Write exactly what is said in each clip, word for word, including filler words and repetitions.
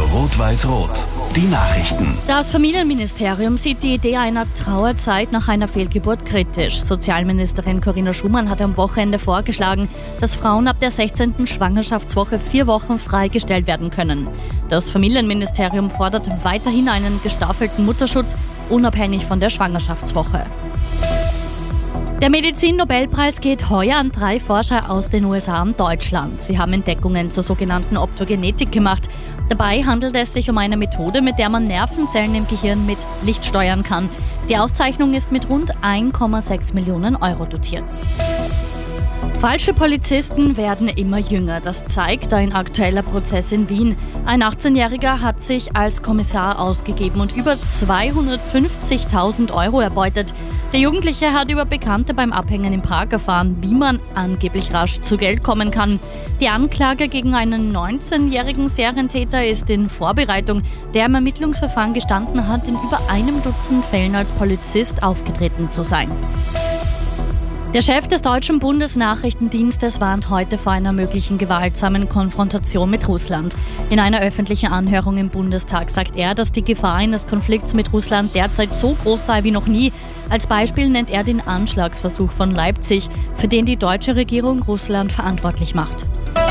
Rot-Weiß-Rot. Die Nachrichten. Das Familienministerium sieht die Idee einer Trauerzeit nach einer Fehlgeburt kritisch. Sozialministerin Corinna Schumann hat am Wochenende vorgeschlagen, dass Frauen ab der sechzehnten Schwangerschaftswoche vier Wochen freigestellt werden können. Das Familienministerium fordert weiterhin einen gestaffelten Mutterschutz, unabhängig von der Schwangerschaftswoche. Der Medizin-Nobelpreis geht heuer an drei Forscher aus den U S A und Deutschland. Sie haben Entdeckungen zur sogenannten Optogenetik gemacht. Dabei handelt es sich um eine Methode, mit der man Nervenzellen im Gehirn mit Licht steuern kann. Die Auszeichnung ist mit rund eins Komma sechs Millionen Euro dotiert. Falsche Polizisten werden immer jünger. Das zeigt ein aktueller Prozess in Wien. Ein achtzehnjähriger hat sich als Kommissar ausgegeben und über zweihundertfünfzigtausend Euro erbeutet. Der Jugendliche hat über Bekannte beim Abhängen im Park erfahren, wie man angeblich rasch zu Geld kommen kann. Die Anklage gegen einen neunzehnjährigen Serientäter ist in Vorbereitung, der im Ermittlungsverfahren gestanden hat, in über einem Dutzend Fällen als Polizist aufgetreten zu sein. Der Chef des deutschen Bundesnachrichtendienstes warnt heute vor einer möglichen gewaltsamen Konfrontation mit Russland. In einer öffentlichen Anhörung im Bundestag sagt er, dass die Gefahr eines Konflikts mit Russland derzeit so groß sei wie noch nie. Als Beispiel nennt er den Anschlagsversuch von Leipzig, für den die deutsche Regierung Russland verantwortlich macht.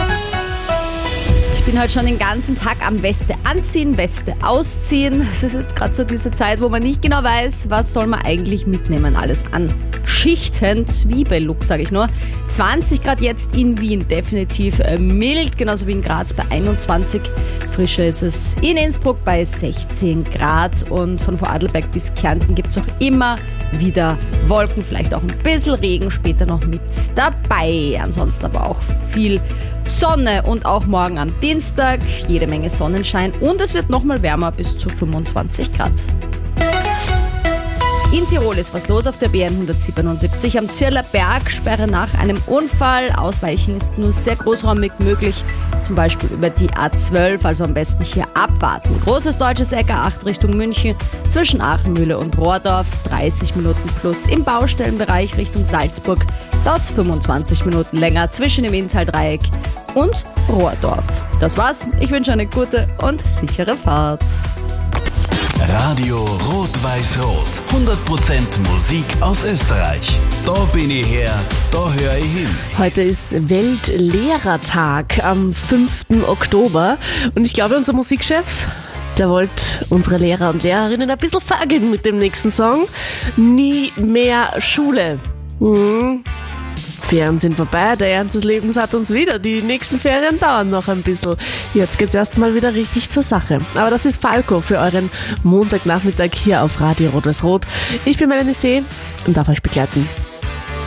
Ich bin halt schon den ganzen Tag am Weste anziehen, Weste ausziehen. Es ist jetzt gerade so diese Zeit, wo man nicht genau weiß, was soll man eigentlich mitnehmen. Alles an Schichten, Zwiebellook, sage ich nur. zwanzig Grad jetzt in Wien, definitiv mild, genauso wie in Graz bei einundzwanzig. Frischer ist es in Innsbruck bei sechzehn Grad und von Vorarlberg bis Kärnten gibt es auch immer wieder Wolken, vielleicht auch ein bisschen Regen später noch mit dabei. Ansonsten aber auch viel Sonne und auch morgen am Dienstag jede Menge Sonnenschein und es wird nochmal wärmer bis zu fünfundzwanzig Grad. In Tirol ist was los auf der B N hundertsiebenundsiebzig am Zirler Bergsperre nach einem Unfall. Ausweichen ist nur sehr großräumig möglich, zum Beispiel über die A zwölf, also am besten hier abwarten. Großes deutsches Eck A acht Richtung München zwischen Aachenmühle und Rohrdorf, dreißig Minuten plus. Im Baustellenbereich Richtung Salzburg dauert es fünfundzwanzig Minuten länger zwischen dem Inntal-Dreieck und Rohrdorf. Das war's, ich wünsche eine gute und sichere Fahrt. Radio Rot-Weiß-Rot. hundert Prozent Musik aus Österreich. Da bin ich her, da höre ich hin. Heute ist Weltlehrertag am fünften Oktober. Und ich glaube, unser Musikchef, der wollte unsere Lehrer und Lehrerinnen ein bisschen vergeben mit dem nächsten Song. Nie mehr Schule. Hm. Ferien sind vorbei, der Ernst des Lebens hat uns wieder. Die nächsten Ferien dauern noch ein bisschen. Jetzt geht's erstmal wieder richtig zur Sache. Aber das ist Falco für euren Montagnachmittag hier auf Radio Rot-Weiß-Rot. Ich bin Melanie See und darf euch begleiten.